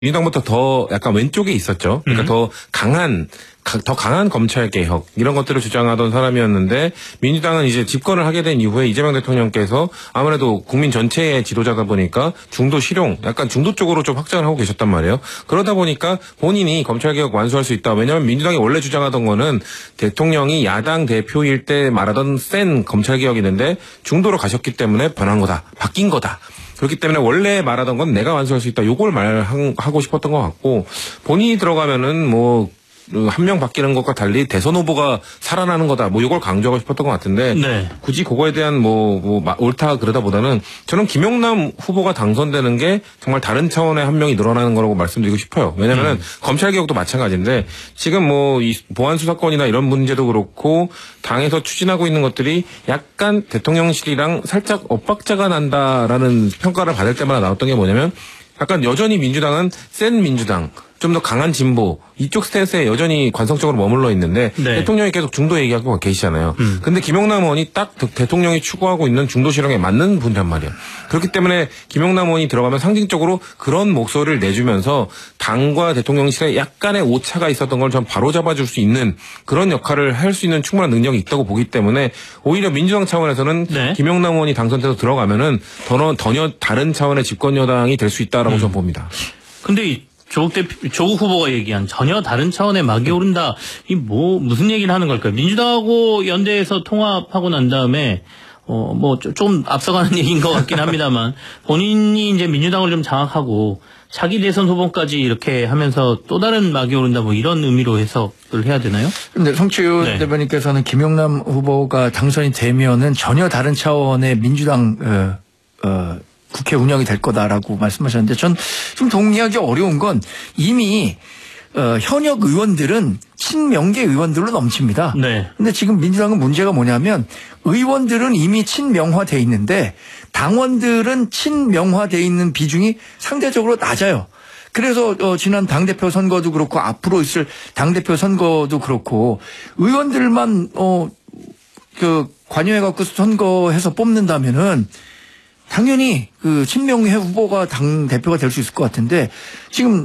민주당부터 더 약간 왼쪽에 있었죠. 그러니까 더 강한 검찰 개혁 이런 것들을 주장하던 사람이었는데 민주당은 이제 집권을 하게 된 이후에 이재명 대통령께서 아무래도 국민 전체의 지도자다 보니까 중도 실용 약간 중도 쪽으로 좀 확장을 하고 계셨단 말이에요. 그러다 보니까 본인이 검찰 개혁 완수할 수 있다. 왜냐하면 민주당이 원래 주장하던 거는 대통령이 야당 대표일 때 말하던 센 검찰 개혁이었는데 중도로 가셨기 때문에 변한 거다. 바뀐 거다. 그렇기 때문에 원래 말하던 건 내가 완수할 수 있다. 요걸 말하고 싶었던 것 같고 본인이 들어가면은 뭐 한 명 바뀌는 것과 달리 대선 후보가 살아나는 거다. 뭐 이걸 강조하고 싶었던 것 같은데 네. 굳이 그거에 대한 옳다 그러다보다는 저는 김용남 후보가 당선되는 게 정말 다른 차원의 한 명이 늘어나는 거라고 말씀드리고 싶어요. 왜냐면은 검찰 개혁도 마찬가지인데 지금 뭐 이 보안 수사권이나 이런 문제도 그렇고 당에서 추진하고 있는 것들이 약간 대통령실이랑 살짝 엇박자가 난다라는 평가를 받을 때마다 나왔던 게 뭐냐면 약간 여전히 민주당은 센 민주당 좀 더 강한 진보 이쪽 스탠스에 여전히 관성적으로 머물러 있는데 네. 대통령이 계속 중도 얘기하고 계시잖아요. 근데 김용남 의원이 딱 대통령이 추구하고 있는 중도 실용에 맞는 분이란 말이에요. 그렇기 때문에 김용남 의원이 들어가면 상징적으로 그런 목소리를 내주면서 당과 대통령실에 약간의 오차가 있었던 걸 좀 바로잡아줄 수 있는 그런 역할을 할 수 있는 충분한 능력이 있다고 보기 때문에 오히려 민주당 차원에서는 네. 김용남 의원이 당선돼서 들어가면은 전혀 다른 차원의 집권 여당이 될 수 있다라고 저는 봅니다. 근데 조국 후보가 얘기한 전혀 다른 차원의 막이 오른다. 이 무슨 얘기를 하는 걸까요? 민주당하고 연대해서 통합하고 난 다음에, 좀 앞서가는 얘기인 것 같긴 합니다만, 본인이 이제 민주당을 좀 장악하고, 자기 대선 후보까지 이렇게 하면서 또 다른 막이 오른다, 뭐 이런 의미로 해석을 해야 되나요? 근데 성취우 네. 대변인께서는 김용남 후보가 당선이 되면은 전혀 다른 차원의 민주당, 국회 운영이 될 거다라고 말씀하셨는데 전 좀 동의하기 어려운 건 이미 현역 의원들은 친명계 의원들로 넘칩니다. 네. 근데 지금 민주당은 문제가 뭐냐면 의원들은 이미 친명화돼 있는데 당원들은 친명화돼 있는 비중이 상대적으로 낮아요. 그래서 지난 당대표 선거도 그렇고 앞으로 있을 당대표 선거도 그렇고 의원들만 관여해갖고 선거해서 뽑는다면은 당연히 그 친명회 후보가 당 대표가 될 수 있을 것 같은데 지금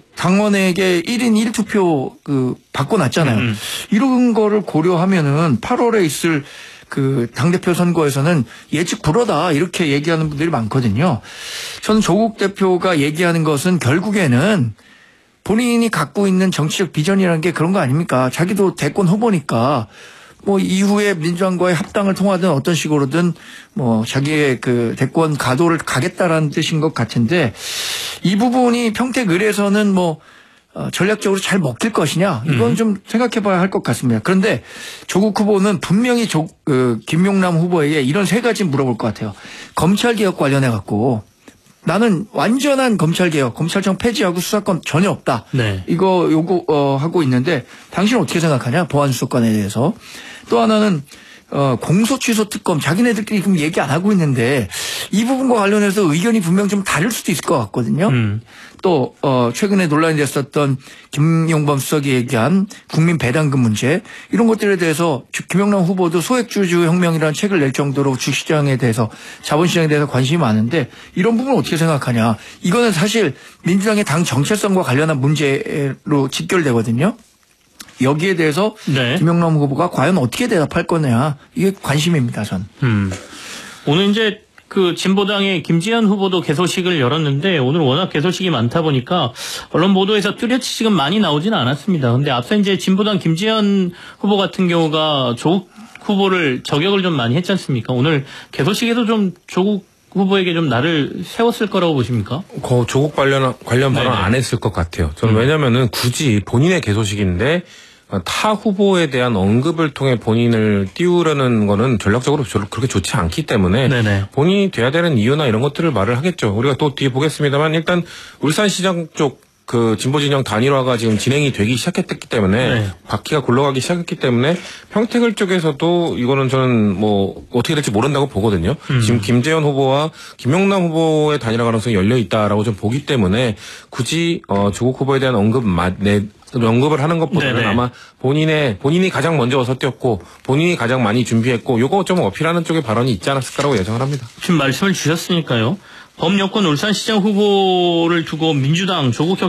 당원에게 1인 1투표 바꿔놨잖아요. 이런 거를 고려하면은 8월에 있을 그 당대표 선거에서는 예측 불허다 이렇게 얘기하는 분들이 많거든요. 저는 조국 대표가 얘기하는 것은 결국에는 본인이 갖고 있는 정치적 비전이라는 게 그런 거 아닙니까? 자기도 대권 후보니까 이후에 민주당과의 합당을 통하든 어떤 식으로든 자기의 그 대권 가도를 가겠다라는 뜻인 것 같은데 이 부분이 평택 을에서는 전략적으로 잘 먹힐 것이냐 이건 좀 생각해 봐야 할 것 같습니다. 그런데 조국 후보는 분명히 김용남 후보에게 이런 세 가지 물어볼 것 같아요. 검찰개혁 관련해 갖고 나는 완전한 검찰개혁, 검찰청 폐지하고 수사권 전혀 없다. 네. 이거 하고 있는데 당신은 어떻게 생각하냐? 보안수사권에 대해서. 또 하나는 공소취소 특검 자기네들끼리 지금 얘기 안 하고 있는데 이 부분과 관련해서 의견이 분명 좀 다를 수도 있을 것 같거든요. 또 최근에 논란이 됐었던 김용범 수석이 얘기한 국민 배당금 문제 이런 것들에 대해서 김용남 후보도 소액주주 혁명이라는 책을 낼 정도로 주시장에 대해서 자본시장에 대해서 관심이 많은데 이런 부분 어떻게 생각하냐. 이거는 사실 민주당의 당 정체성과 관련한 문제로 직결되거든요. 여기에 대해서 네. 김용남 후보가 과연 어떻게 대답할 거냐 이게 관심입니다. 전. 오늘 이제 그 진보당의 김지현 후보도 개소식을 열었는데 오늘 워낙 개소식이 많다 보니까 언론 보도에서 뚜렷이 지금 많이 나오지는 않았습니다. 근데 앞서 이제 진보당 김지현 후보 같은 경우가 조국 후보를 저격을 좀 많이 했지 않습니까? 오늘 개소식에도 좀 조국 후보에게 좀 날을 세웠을 거라고 보십니까? 조국 관련 발언 안 했을 것 같아요. 저는 왜냐면은 굳이 본인의 개소식인데 타 후보에 대한 언급을 통해 본인을 띄우려는 거는 전략적으로 그렇게 좋지 않기 때문에 네네. 본인이 돼야 되는 이유나 이런 것들을 말을 하겠죠. 우리가 또 뒤에 보겠습니다만 일단 울산시장 쪽 그 진보진영 단일화가 지금 진행이 되기 시작했기 때문에 바퀴가 굴러가기 시작했기 때문에 평택을 쪽에서도 이거는 저는 어떻게 될지 모른다고 보거든요. 지금 김재현 후보와 김용남 후보의 단일화 가능성이 열려 있다라고 좀 보기 때문에 굳이 조국 후보에 대한 언급을 하는 것보다는 네네. 아마 본인이 가장 먼저 와서 뛰었고 본인이 가장 많이 준비했고 요거 좀 어필하는 쪽의 발언이 있지 않았을까라고 예상을 합니다. 지금 말씀을 주셨으니까요. 범여권 울산시장 후보를 두고 민주당 조국